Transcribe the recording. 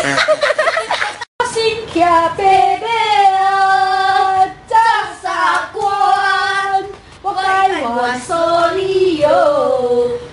心骑白马走三关，我该愿所你哟。